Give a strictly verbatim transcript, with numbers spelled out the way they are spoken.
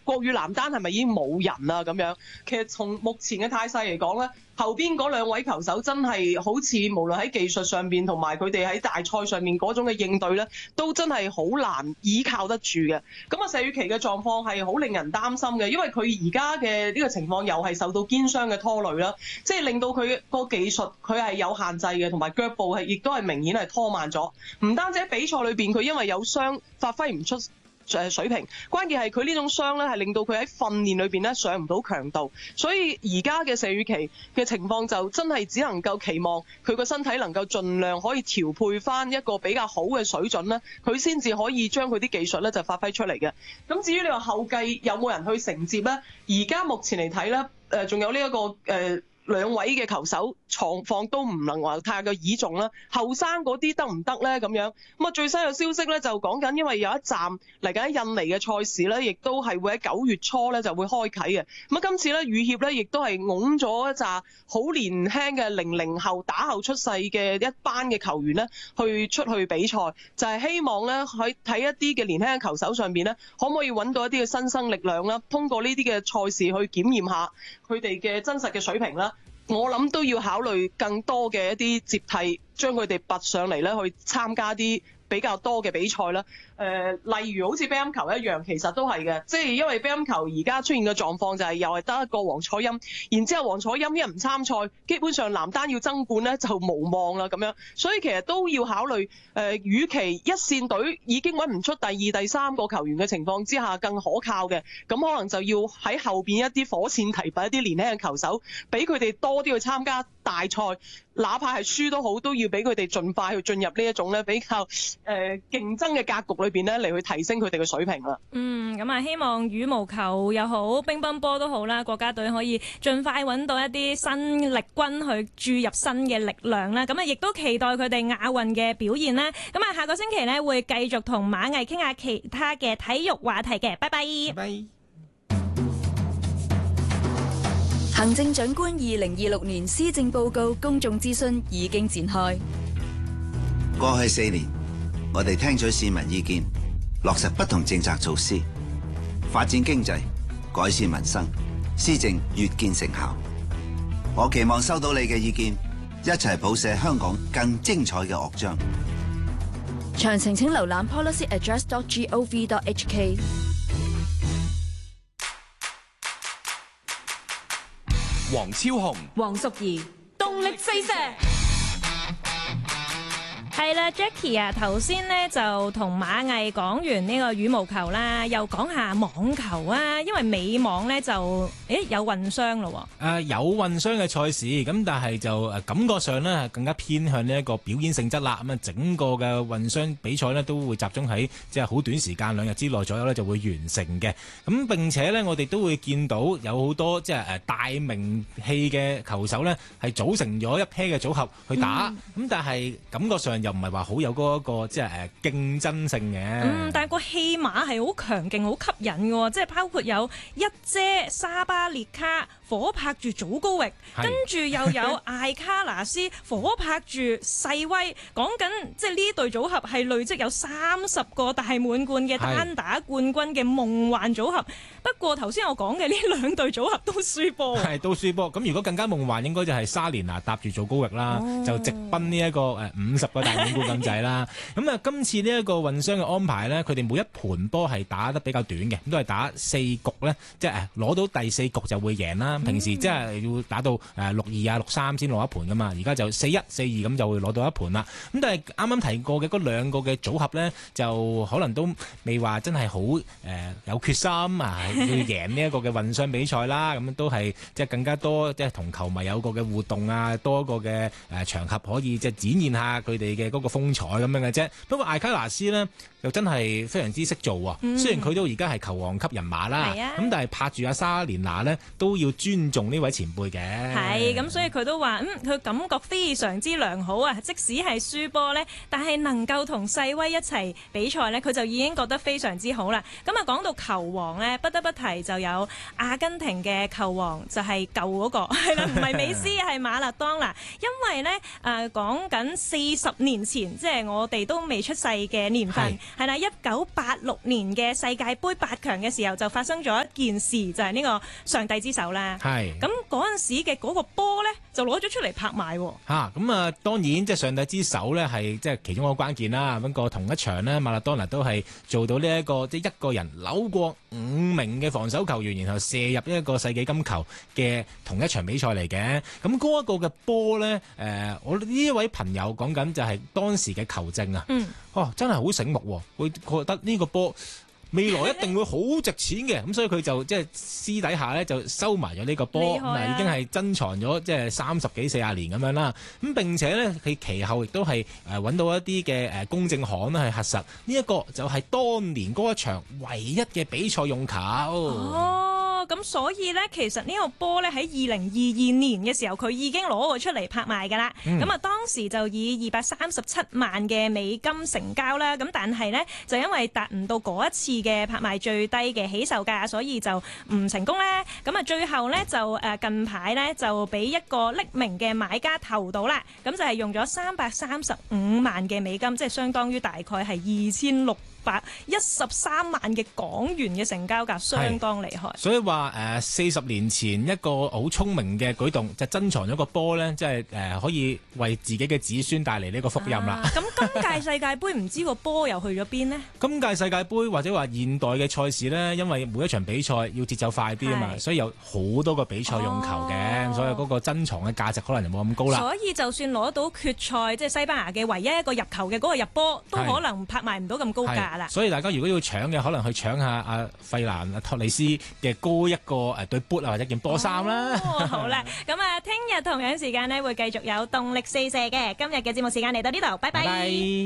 國羽男單係咪已經冇人啊咁樣？其實從目前嘅態勢嚟講咧，後邊嗰兩位球手真係好似無論喺技術上邊同埋佢哋喺大賽上面嗰種嘅應對咧，都真係好難依靠得住嘅。咁啊，謝雨琪嘅狀況係好令人擔心嘅，因為佢而家嘅呢個情況又係受到肩傷嘅拖累啦，即係令到佢個技術佢係有限制嘅，同埋腳步係亦都係明顯係拖慢咗。唔單止喺比賽裏邊，佢因為有傷發揮唔出誒水平，關鍵係佢呢種傷咧係令到佢喺訓練裏邊咧上唔到強度，所以而家嘅謝雨琪嘅情況就真係只能夠期望佢個身體能夠盡量可以調配翻一個比較好嘅水準咧，佢先至可以將佢啲技術咧就發揮出嚟嘅。咁至於你話後繼有冇人去承接咧？而家目前嚟睇咧，誒仲有呢、這、一個誒。呃兩位嘅球手狀況都唔能話太過倚重啦，後生嗰啲得唔得呢？咁樣咁啊，最新嘅消息咧就講緊，因為有一站嚟緊喺印尼嘅賽事咧，亦都係會喺九月初咧就會開啟嘅。咁啊，今次咧羽協咧亦都係擁咗一紮好年輕嘅零零後打後出世嘅一班嘅球員咧，去出去比賽，就係、是、希望咧喺睇一啲嘅年輕嘅球手上邊咧，可唔可以揾到一啲嘅新生力量啦？通過呢啲嘅賽事去檢驗下佢哋嘅真實嘅水平啦。我諗都要考慮更多嘅一啲接替，將佢哋拔上嚟咧，去參加啲比較多嘅比賽啦。誒、呃，例如好似乒乓球一樣，其實都係嘅，即係因為乒乓球而家出現嘅狀況就係又係得一個王楚欽，然之後王楚欽一唔參賽，基本上男單要爭冠咧就無望啦咁樣，所以其實都要考慮誒，與、呃、其一線隊已經揾唔出第二、第三個球員嘅情況之下，更可靠嘅，咁可能就要喺後邊一啲火線提拔一啲年輕嘅球手，俾佢哋多啲去參加大賽，哪怕係輸都好，都要俾佢哋盡快去進入呢一種咧比較誒、呃、競爭嘅格局裏邊咧，嚟去提升佢哋嘅水平啦。 嗯，咁啊，希望羽毛球又好，乒乓波都好啦，國家隊可以盡快揾到一啲新力軍去注入新嘅力量啦。咁啊，亦都期待佢哋亞運嘅表現啦。咁啊，下個星期呢，會繼續同馬毅傾下其他嘅體育話題嘅。拜拜。拜拜。 行政長官二零二六年施政報告公眾諮詢已經展開。 過去四年，我哋聽取市民意見，落實不同政策措施，發展經濟，改善民生，施政越見成效。我期望收到你嘅意見，一齊譜寫香港更精彩嘅樂章。 詳情請瀏覽 policy address dot gov dot h k。 黃超雄、 黃淑儀，動力四射。 係啦 ，Jackie 啊，頭先咧就同馬毅講完呢個羽毛球啦，又講下網球啊，因為美網咧就誒有混雙咯。 誒、呃、有混雙嘅賽事，咁但係就誒感覺上咧更加偏向呢一個表演性質啦。咁啊，整個嘅混雙比賽咧都會集中喺即係好短時間兩日之內左右咧就會完成嘅。咁並且咧我哋都會見到有好多即係誒大名氣嘅球手咧係組成咗一 pair 嘅組合去打，咁、嗯、但係感覺上又唔係話好有嗰個即係誒競爭性嘅。 嗯，但係個戲碼係好強勁、好吸引嘅，即係包括有一姐沙巴列卡火拍住祖高域，跟住又有艾卡拿斯火拍住世威，講緊即係呢對組合係累積有三十個大滿貫嘅單打冠軍嘅夢幻組合。不過頭先我講嘅呢兩對組合都輸波， 係都輸波。咁如果更加夢幻，應該就係莎蓮娜搭住祖高域啦，哦、就直奔呢一個誒五十個大滿貫咁滯啦。咁啊，今次呢一個混雙嘅安排呢，佢哋每一盤波係打得比較短嘅，都係打四局呢，即係攞到第四局就會贏啦。平時即係要打到誒六二啊六三先攞一盤噶嘛，而家就四一四二咁就會攞到一盤啦。咁但係啱啱提過嘅嗰兩個嘅組合呢，就可能都未話真係好誒有決心啊，要贏呢一個嘅混雙比賽啦。咁都係即係更加多即係同球迷有個嘅互動啊，多一個嘅誒場合可以即係展現下佢哋嘅嗰個風采咁樣嘅啫。不過艾卡拿斯呢，又真係非常之識做喎。嗯、雖然佢都而家係球王級人馬啦，咁、啊、但係拍住阿莎蓮娜呢，都要尊重呢位前輩嘅。 係咁，所以佢都話嗯，佢感覺非常之良好啊！即使係輸波呢，但係能夠同世威一齊比賽呢，佢就已經覺得非常之好啦。咁啊，講到球王呢，不得不提就有阿根廷嘅球王，就係舊嗰個係啦，唔係美斯係馬勒當拿。因為呢誒講緊四十年年前，即係我哋都未出世嘅年份，係啦，一九八六年嘅世界盃八強嘅時候就發生咗一件事，就係、是、呢個上帝之手啦。係咁嗰陣時嘅嗰個波咧，就攞咗出嚟拍賣喎。嚇咁啊，當然即係上帝之手咧，係即係其中一個關鍵啦。不過同一場呢，馬拉多納都係做到呢、這、一個即係一個人扭過五名嘅防守球員，然後射入一個世紀金球嘅同一場比賽嚟嘅。咁嗰一個嘅波咧，誒、呃，我呢一位朋友講緊就係當時嘅球證啊。嗯。哦，真係好醒目，會覺得呢個波未來一定會好值錢嘅，咁所以佢就即係私底下咧就收埋咗呢個波，咁啊已經係珍藏咗即係三十幾四十年咁樣啦。咁並且咧佢其後亦都係誒揾到一啲嘅誒公證行咧係核實呢一個就係當年嗰一場唯一嘅比賽用球。哦，咁所以咧其實呢個波咧喺二零二二年嘅時候佢已經攞過出嚟拍賣㗎啦。咁啊、嗯、當時就以二百三十七萬嘅美金成交啦。咁但係咧就因為達唔到嗰一次嘅拍賣最低嘅起售價，所以就唔成功咧。咁啊，最後咧就誒近排咧就俾一個匿名嘅買家投到啦。咁就係用咗三百三十五萬嘅美金，即係相當於大概係二千六百一十三萬嘅港元嘅成交價，相當厲害。所以話誒四十年前一個好聰明嘅舉動，就珍藏咗個波咧，即係誒可以為自己嘅子孫帶嚟呢個福音啦。咁、啊、今屆世界盃唔知個波又去咗邊呢？今屆世界盃或者話現代嘅賽事呢，因為每一場比賽要節奏快啲啊嘛，所以有好多個比賽用球嘅，哦、所以嗰個珍藏嘅價值可能就冇咁高啦。所以就算攞到決賽，即係西班牙嘅唯一一個入球嘅嗰個入波，都可能拍賣唔到咁高價啦。所以大家如果要搶嘅，可能去搶下阿費蘭、阿托利斯嘅高一個誒對 boot 啊，或者件波衫啦。哦，好啦，咁啊，聽日同樣時間呢會繼續有動力四射嘅。今日嘅節目時間嚟到呢度，拜拜。Bye bye。